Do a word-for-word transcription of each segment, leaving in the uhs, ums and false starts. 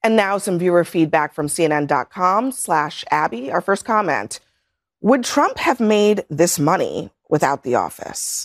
And now some viewer feedback from CNN.com slash Abby. Our first comment. Would Trump have made this money without the office?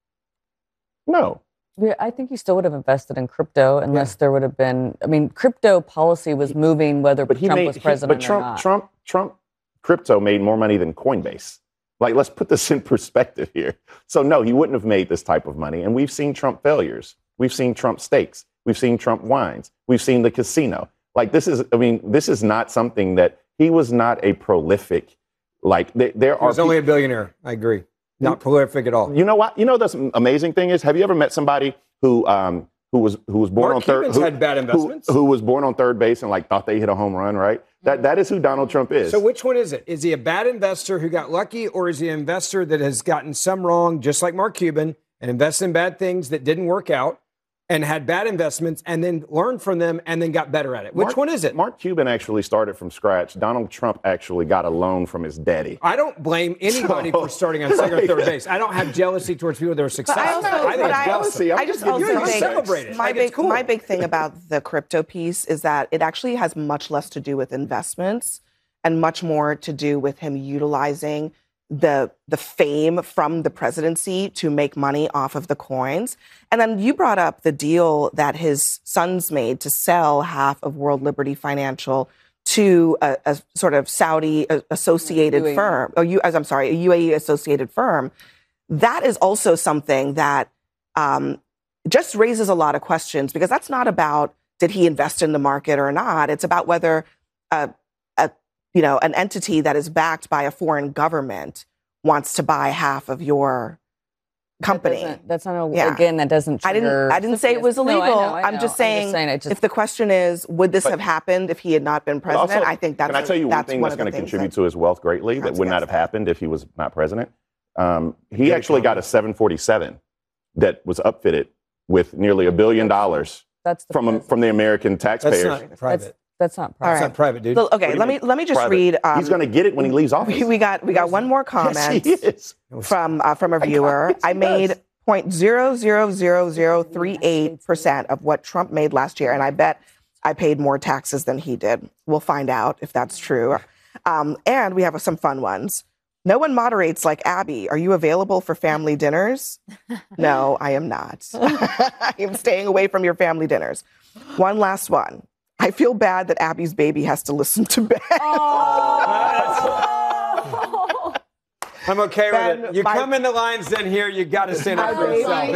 No. Yeah, I think he still would have invested in crypto unless yeah. there would have been, I mean, crypto policy was moving whether but Trump made, was president he, but Trump, or not. Trump, Trump, crypto made more money than Coinbase. Like, let's put this in perspective here. So, no, he wouldn't have made this type of money. And we've seen Trump failures. We've seen Trump steaks. We've seen Trump wines. We've seen the casino. Like, this is, I mean, this is not something that, he was not a prolific, like, there, there he was are... only a billionaire. I agree. Not prolific at all. You know what? You know the amazing thing is, have you ever met somebody who um, who was who was born Mark on third Cuban's who, had bad investments. Who, who was born on third base and like thought they hit a home run, right? That that is who Donald Trump is. So which one is it? Is he a bad investor who got lucky, or is he an investor that has gotten some wrong, just like Mark Cuban, and invested in bad things that didn't work out? And had bad investments and then learned from them and then got better at it. Which Mark, one is it? Mark Cuban actually started from scratch. Donald Trump actually got a loan from his daddy. I don't blame anybody so, for starting on second or third base. I don't have jealousy towards people that are successful. I, also, I think it's I, jealousy. I just also you think celebrate it. My, like big, it's cool. my big thing about the crypto piece is that it actually has much less to do with investments and much more to do with him utilizing the the fame from the presidency to make money off of the coins. And then you brought up the deal that his sons made to sell half of World Liberty Financial to a, a sort of Saudi associated U A E. firm, or you, as I'm sorry, a U A E associated firm. That is also something that um, just raises a lot of questions, because that's not about did he invest in the market or not. It's about whether uh, a you know, an entity that is backed by a foreign government wants to buy half of your company. That that's not, a, yeah. again, that doesn't I didn't, I didn't say it was illegal. No, I know, I know. I'm just saying, I'm just saying it just, if the question is, would this but, have happened if he had not been president? Also, I think that's Can I tell you a, one thing one that's going to contribute that, to his wealth greatly that would not have that. happened if he was not president? Um, he Good actually got a seven forty-seven that was upfitted with nearly a billion dollars that's the from, from the American taxpayers. That's not private. That's, That's not private. Right. It's not private, dude. So, okay, let me let me just private. read. Um, He's going to get it when he leaves office. We, we got we got one more comment yes, from uh, from a viewer. Yes, I made zero point zero zero zero zero three eight percent of what Trump made last year, and I bet I paid more taxes than he did. We'll find out if that's true. Um, and we have some fun ones. No one moderates like Abby. Are you available for family dinners? No, I am not. I am staying away from your family dinners. One last one. I feel bad that Abby's baby has to listen to Ben. Oh. I'm okay Ben, with it. You my, come in the lines in here, you got to stand up for yourself.